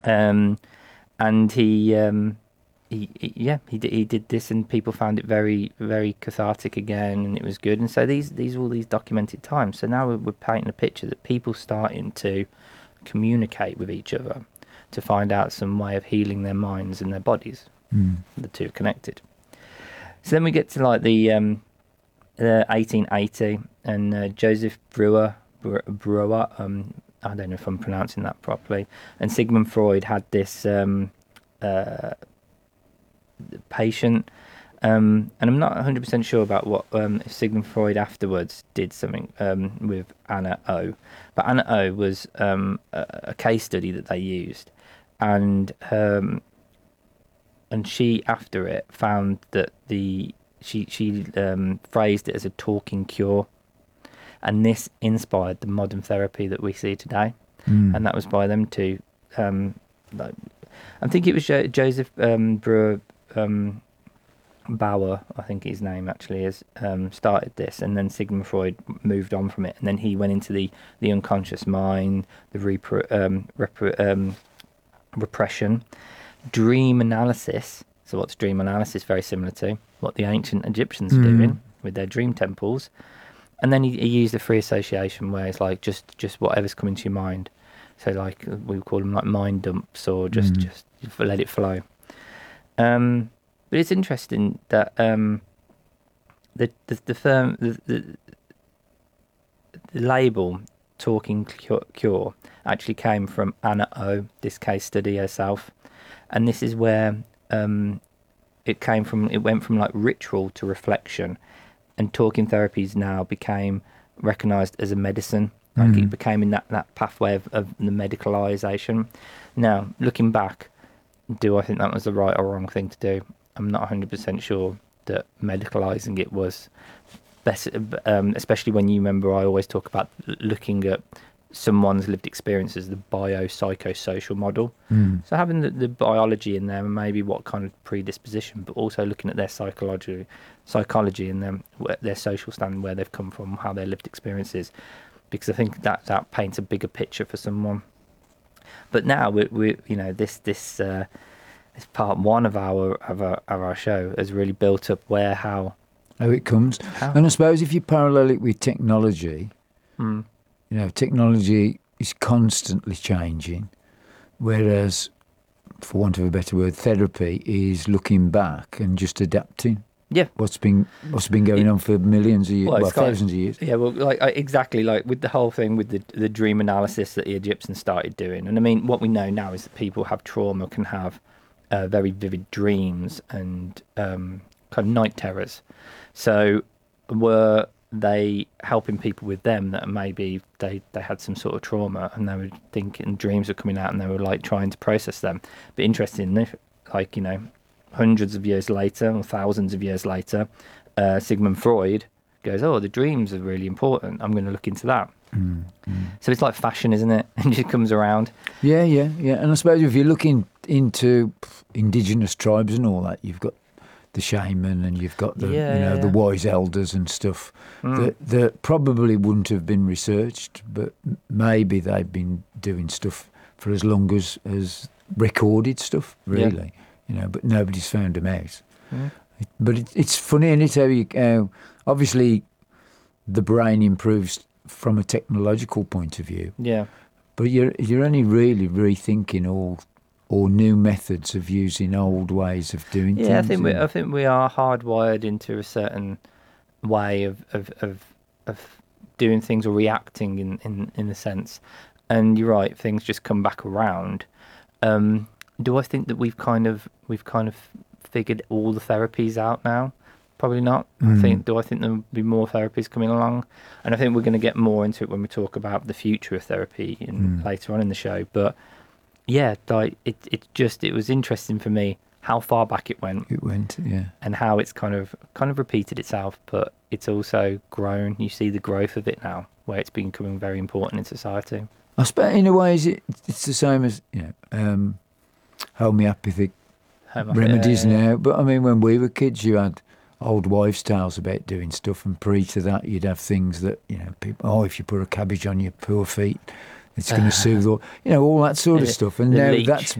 And he did this, and people found it very, very cathartic again, and it was good. And so these are all these documented times. So now we're painting a picture that people starting to communicate with each other to find out some way of healing their minds and their bodies. The two are connected. So then we get to like the 1880, and Joseph Breuer, I don't know if I'm pronouncing that properly, and Sigmund Freud had this patient, and I'm not 100% sure about what if Sigmund Freud afterwards did something with Anna O, but Anna O was a case study that they used, and she after it found that she phrased it as a talking cure, and this inspired the modern therapy that we see today. And that was by them two. I think it was Joseph Breuer Bauer, I think his name actually is, started this, and then Sigmund Freud moved on from it, and then he went into the unconscious mind, the repression, dream analysis. So what's dream analysis? Very similar to what the ancient Egyptians were doing with their dream temples. And then he used the free association, where it's like just whatever's coming to your mind. So like we would call them like mind dumps, or just let it flow. But it's interesting that the label talking cure actually came from Anna O, this case study herself, and this is where it came from. It went from like ritual to reflection, and talking therapies now became recognised as a medicine. Like it became in that pathway of the medicalisation. Now, looking back, do I think that was the right or wrong thing to do? I'm not 100% sure that medicalising it was best, especially when you remember I always talk about looking at someone's lived experiences, the biopsychosocial model. So having the biology in there, and maybe what kind of predisposition, but also looking at their psychology and their social standing, where they've come from, how their lived experiences, because I think that paints a bigger picture for someone. But now we this part one of our show has really built up how it comes. And I suppose if you parallel it with technology, technology is constantly changing, whereas, for want of a better word, therapy is looking back and just adapting. Yeah, what's been going on for millions of years, thousands of years. Yeah, well, exactly, like with the whole thing with the dream analysis that the Egyptians started doing, and I mean, what we know now is that people have trauma can have very vivid dreams and kind of night terrors. So, were they helping people with them that maybe they had some sort of trauma, and they were thinking dreams were coming out, and they were like trying to process them? But interesting, like hundreds of years later or thousands of years later, Sigmund Freud goes, oh, the dreams are really important, I'm going to look into that. So it's like fashion, isn't it? And it just comes around. Yeah. And I suppose if you're looking into indigenous tribes and all that, you've got the shaman, and you've got the wise elders and stuff that probably wouldn't have been researched, but maybe they've been doing stuff for as long as recorded stuff, really. But nobody's found them out. But it's funny, isn't it, how obviously the brain improves from a technological point of view. Yeah. But you're only really rethinking all new methods of using old ways of doing things. Yeah, I think we are hardwired into a certain way of doing things, or reacting in a sense. And you're right, things just come back around. Do I think that we've kind of figured all the therapies out now? Probably not. Do I think there'll be more therapies coming along? And I think we're going to get more into it when we talk about the future of therapy later on in the show. But yeah, like it was interesting for me how far back it went. It went, yeah. And how it's kind of repeated itself, but it's also grown. You see the growth of it now, where it's becoming very important in society. I suppose in a way it's the same as homeopathic remedies now. But I mean, when we were kids, you had old wives' tales about doing stuff, and pre to that, you'd have things that people. If you put a cabbage on your poor feet, it's going to soothe all that sort of stuff. And now leech. that's